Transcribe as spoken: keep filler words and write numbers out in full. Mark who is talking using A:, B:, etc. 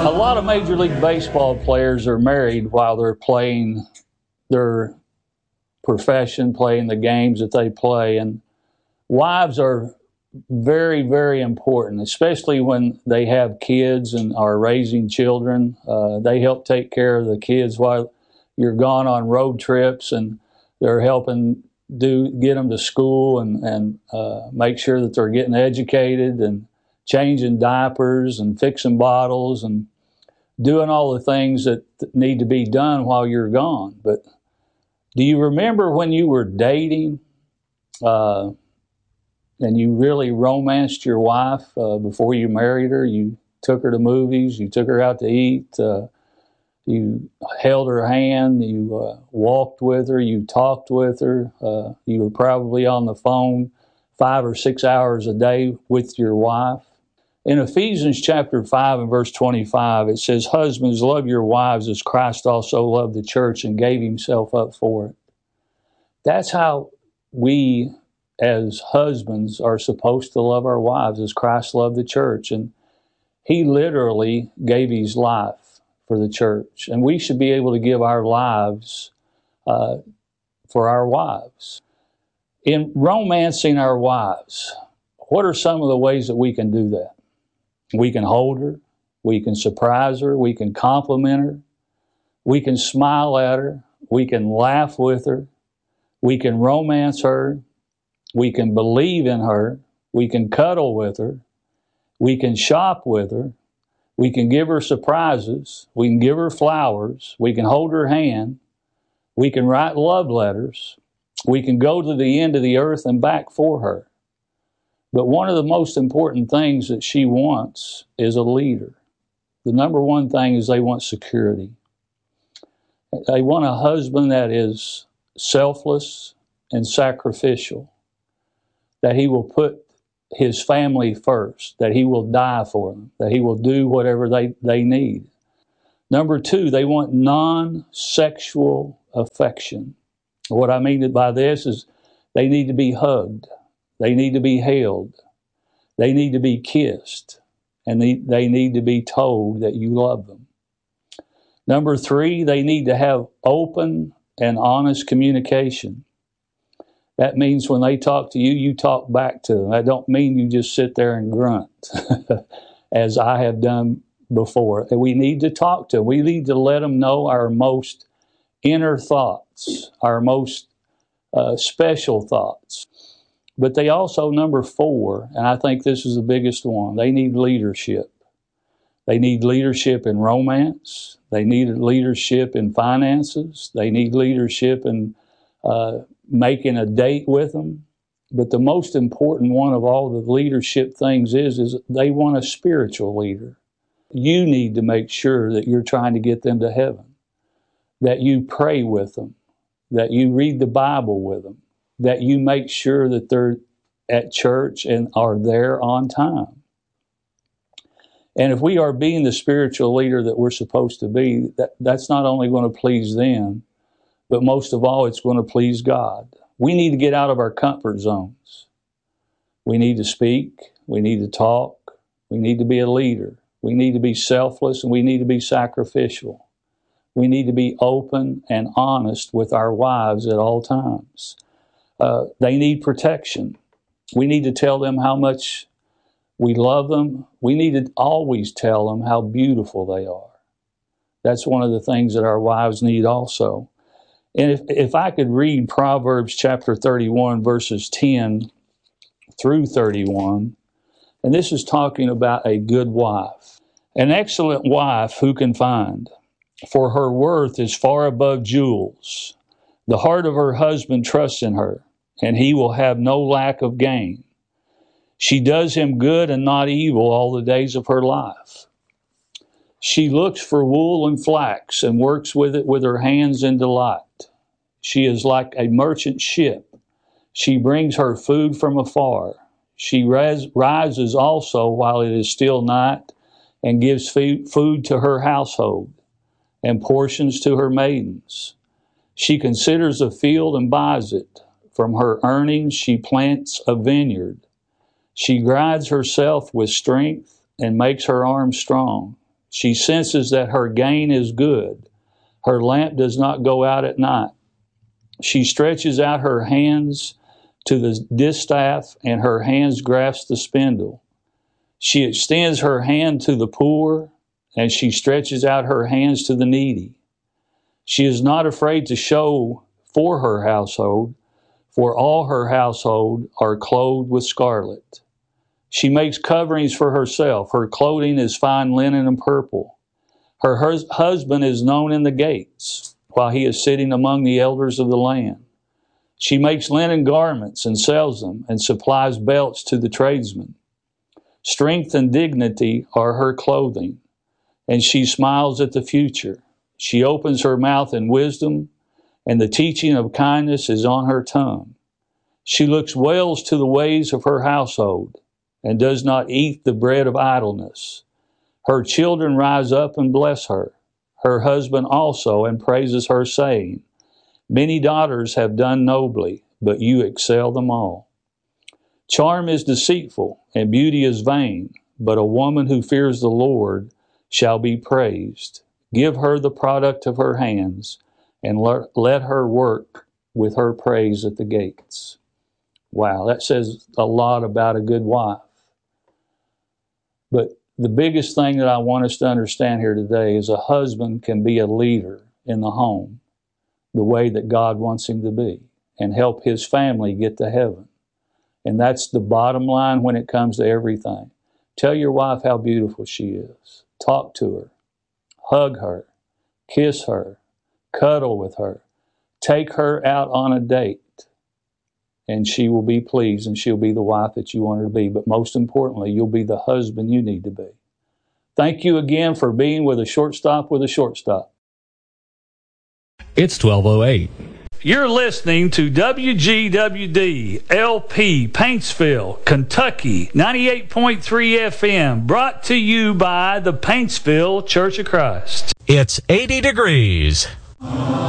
A: A lot of Major League Baseball players are married while they're playing their profession, playing the games that they play. And wives are very, very important, especially when they have kids and are raising children. Uh, they help take care of the kids while you're gone on road trips, and they're helping do get them to school and, and uh, make sure that they're getting educated and changing diapers and fixing bottles and doing all the things that need to be done while you're gone. But do you remember when you were dating uh, and you really romanced your wife uh, before you married her? You took her to movies, you took her out to eat, uh, you held her hand, you uh, walked with her, you talked with her, uh, you were probably on the phone five or six hours a day with your wife. In Ephesians chapter five and verse twenty-five, it says, "Husbands, love your wives as Christ also loved the church and gave himself up for it." That's how we as husbands are supposed to love our wives, as Christ loved the church. And he literally gave his life for the church. And we should be able to give our lives uh, for our wives. In romancing our wives, what are some of the ways that we can do that? We can hold her, we can surprise her, we can compliment her, we can smile at her, we can laugh with her, we can romance her, we can believe in her, we can cuddle with her, we can shop with her, we can give her surprises, we can give her flowers, we can hold her hand, we can write love letters, we can go to the end of the earth and back for her. But one of the most important things that she wants is a leader. The number one thing is they want security. They want a husband that is selfless and sacrificial, that he will put his family first, that he will die for them, that he will do whatever they, they need. Number two, they want non-sexual affection. What I mean by this is they need to be hugged. They need to be held. They need to be kissed. And they, they need to be told that you love them. Number three, they need to have open and honest communication. That means when they talk to you, you talk back to them. That don't mean you just sit there and grunt, as I have done before. We need to talk to them. We need to let them know our most inner thoughts, our most uh, special thoughts. But they also, number four, and I think this is the biggest one, they need leadership. They need leadership in romance. They need leadership in finances. They need leadership in uh, making a date with them. But the most important one of all the leadership things is, is they want a spiritual leader. You need to make sure that you're trying to get them to heaven, that you pray with them, that you read the Bible with them, that you make sure that they're at church and are there on time. And if we are being the spiritual leader that we're supposed to be, that, that's not only going to please them, but most of all, it's going to please God. We need to get out of our comfort zones. We need to speak. We need to talk. We need to be a leader. We need to be selfless, and we need to be sacrificial. We need to be open and honest with our wives at all times. Uh, they need protection. We need to tell them how much we love them. We need to always tell them how beautiful they are. That's one of the things that our wives need also. And if, if I could read Proverbs chapter thirty-one, verses ten through thirty-one, and this is talking about a good wife. An excellent wife who can find? For her worth is far above jewels. The heart of her husband trusts in her, and he will have no lack of gain. She does him good and not evil all the days of her life. She looks for wool and flax and works with it with her hands in delight. She is like a merchant ship. She brings her food from afar. She ris- rises also while it is still night and gives food to her household and portions to her maidens. She considers a field and buys it. From her earnings she plants a vineyard. She guides herself with strength and makes her arms strong. She senses that her gain is good. Her lamp does not go out at night. She stretches out her hands to the distaff, and her hands grasp the spindle. She extends her hand to the poor, and she stretches out her hands to the needy. She is not afraid to show for her household, for all her household are clothed with scarlet. She makes coverings for herself. Her clothing is fine linen and purple. Her hus- husband is known in the gates, while he is sitting among the elders of the land. She makes linen garments and sells them, and supplies belts to the tradesmen. Strength and dignity are her clothing, and she smiles at the future. She opens her mouth in wisdom, and the teaching of kindness is on her tongue. She looks well to the ways of her household, and does not eat the bread of idleness. Her children rise up and bless her, her husband also, and praises her, saying, Many daughters have done nobly, but you excel them all. Charm is deceitful, and beauty is vain, but a woman who fears the Lord shall be praised. Give her the product of her hands, and let her work with her praise at the gates. Wow, that says a lot about a good wife. But the biggest thing that I want us to understand here today is a husband can be a leader in the home the way that God wants him to be and help his family get to heaven. And that's the bottom line when it comes to everything. Tell your wife how beautiful she is. Talk to her. Hug her. Kiss her. Cuddle with her. Take her out on a date. And she will be pleased, and she'll be the wife that you want her to be. But most importantly, you'll be the husband you need to be. Thank you again for being with a shortstop with a shortstop.
B: It's twelve oh eight.
A: You're listening to W G W D L P Paintsville, Kentucky, ninety-eight point three F M, brought to you by the Paintsville Church of Christ.
B: It's eighty degrees.